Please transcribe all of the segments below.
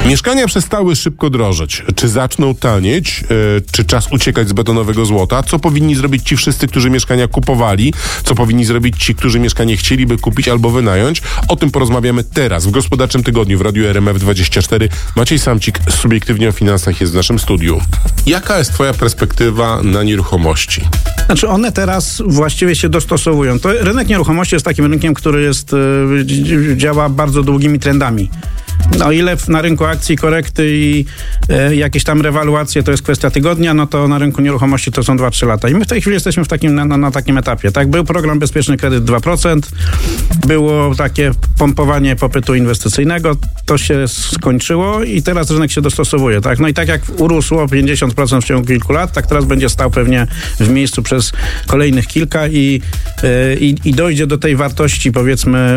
Mieszkania przestały szybko drożeć. Czy zaczną tanieć? Czy czas uciekać z betonowego złota? Co powinni zrobić ci wszyscy, którzy mieszkania kupowali? Co powinni zrobić ci, którzy mieszkanie chcieliby kupić albo wynająć? O tym porozmawiamy teraz w Gospodarczym Tygodniu w Radiu RMF24. Maciej Samcik z Subiektywnie o Finansach jest w naszym studiu. Jaka jest twoja perspektywa na nieruchomości? Znaczy one teraz właściwie się dostosowują. To rynek nieruchomości jest takim rynkiem, który działa bardzo długimi trendami. O ile na rynku akcji korekty i jakieś tam rewaluacje to jest kwestia tygodnia, no to na rynku nieruchomości to są 2-3 lata. I my w tej chwili jesteśmy na takim etapie. Tak, był program Bezpieczny Kredyt 2%, było takie pompowanie popytu inwestycyjnego, to się skończyło i teraz rynek się dostosowuje. Tak? No i tak jak urósło 50% w ciągu kilku lat, tak teraz będzie stał pewnie w miejscu przez kolejnych kilka i dojdzie do tej wartości, powiedzmy,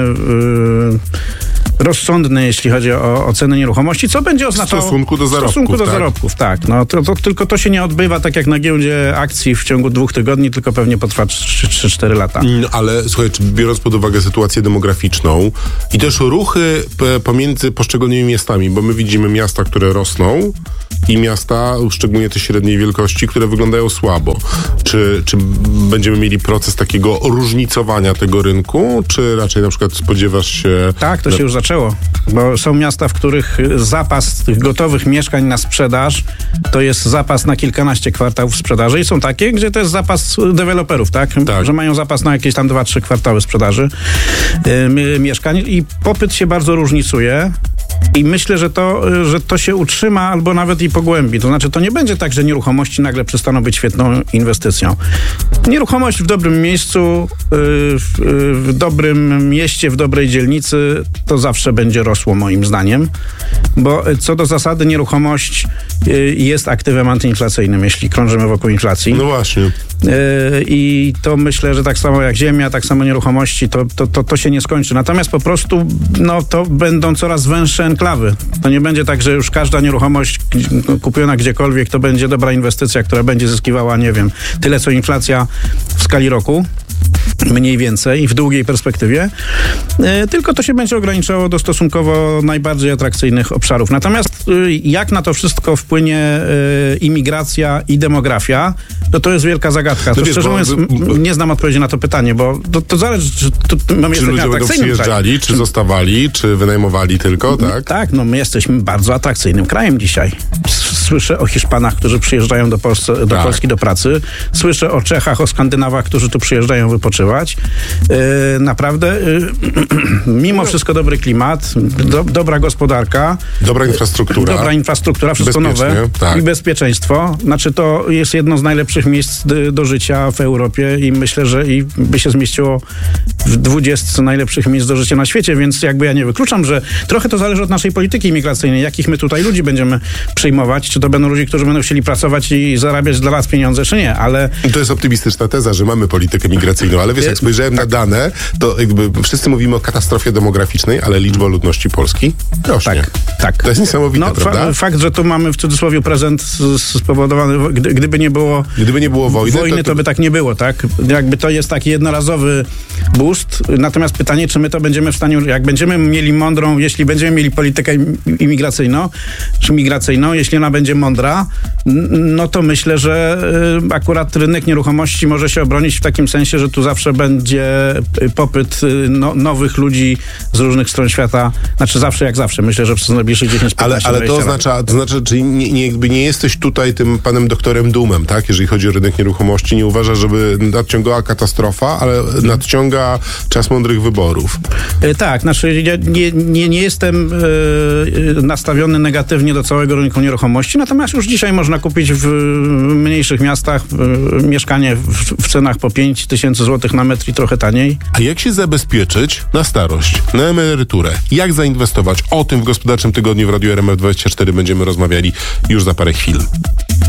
rozsądnej, jeśli chodzi o cenę nieruchomości, co będzie oznaczało... W stosunku do zarobków, tak. No, tylko to się nie odbywa tak jak na giełdzie akcji w ciągu 2 tygodni, tylko pewnie potrwa 3-4 lata. Ale słuchaj, biorąc pod uwagę sytuację demograficzną i też ruchy pomiędzy poszczególnymi miastami, bo my widzimy miasta, które rosną i miasta, szczególnie te średniej wielkości, które wyglądają słabo. Czy będziemy mieli proces takiego różnicowania tego rynku, czy raczej na przykład spodziewasz się... Tak, to się już zaczęło, bo są miasta, w których zapas tych gotowych mieszkań na sprzedaż to jest zapas na kilkanaście kwartałów sprzedaży i są takie, gdzie to jest zapas deweloperów, tak? Że mają zapas na jakieś tam 2-3 kwartały sprzedaży mieszkań i popyt się bardzo różnicuje. I myślę, że to się utrzyma albo nawet i pogłębi. To znaczy, to nie będzie tak, że nieruchomości nagle przestaną być świetną inwestycją. Nieruchomość w dobrym miejscu, w dobrym mieście, w dobrej dzielnicy, to zawsze będzie rosło moim zdaniem. Bo co do zasady nie-ruchomość jest aktywem antyinflacyjnym, jeśli krążymy wokół inflacji. No właśnie. I to myślę, że tak samo jak ziemia, tak samo nieruchomości, to się nie skończy. Natomiast po prostu to będą coraz węższe enklawy. To nie będzie tak, że już każda nieruchomość kupiona gdziekolwiek to będzie dobra inwestycja, która będzie zyskiwała, nie wiem, tyle co inflacja w skali roku. Mniej więcej w długiej perspektywie, tylko to się będzie ograniczało do stosunkowo najbardziej atrakcyjnych obszarów. Natomiast jak na to wszystko wpłynie imigracja i demografia, to jest wielka zagadka. To szczerze mówiąc, nie znam odpowiedzi na to pytanie, bo to zależy, czy ludzie będą przyjeżdżali, czy zostawali, czy wynajmowali tylko, tak? Tak, my jesteśmy bardzo atrakcyjnym krajem dzisiaj. Słyszę o Hiszpanach, którzy przyjeżdżają do Polski do pracy. Słyszę o Czechach, o Skandynawach, którzy tu przyjeżdżają wypoczywać. Naprawdę, mimo wszystko dobry klimat, dobra gospodarka. Dobra infrastruktura. Wszystko nowe. Tak. I bezpieczeństwo. Znaczy, to jest jedno z najlepszych miejsc do życia w Europie i myślę, że by się zmieściło w 20 najlepszych miejsc do życia na świecie, więc jakby ja nie wykluczam, że trochę to zależy od naszej polityki imigracyjnej, jakich my tutaj ludzi będziemy przyjmować, czy to będą ludzie, którzy będą chcieli pracować i zarabiać dla nas pieniądze, czy nie, ale... To jest optymistyczna teza, że mamy politykę migracyjną, ale wiesz, jak spojrzałem na dane, to jakby wszyscy mówimy o katastrofie demograficznej, ale liczba ludności Polski rośnie. Tak. To jest niesamowite, prawda? Fakt, że tu mamy w cudzysłowie prezent spowodowany, gdyby nie było wojny, to by tak nie było, tak? Jakby to jest taki jednorazowy boost, natomiast pytanie, czy my to będziemy w stanie, jak będziemy mieli mądrą, jeśli będziemy mieli politykę imigracyjną, czy migracyjną, jeśli ona będzie mądra, no to myślę, że akurat rynek nieruchomości może się obronić w takim sensie, że tu zawsze będzie popyt nowych ludzi z różnych stron świata. Znaczy zawsze. Myślę, że przez najbliższych 10-15 Ale to oznacza, czyli nie jesteś tutaj tym panem doktorem Doomem, tak? Jeżeli chodzi o rynek nieruchomości, nie uważasz, żeby nadciągała katastrofa, ale nadciąga czas mądrych wyborów. Tak, znaczy ja nie jestem nastawiony negatywnie do całego rynku nieruchomości, natomiast już dzisiaj można kupić w mniejszych miastach mieszkanie w cenach po 5 tysięcy złotych na metr i trochę taniej. A jak się zabezpieczyć na starość, na emeryturę? Jak zainwestować? O tym w Gospodarczym Tygodniu w Radiu RMF24 będziemy rozmawiali już za parę chwil.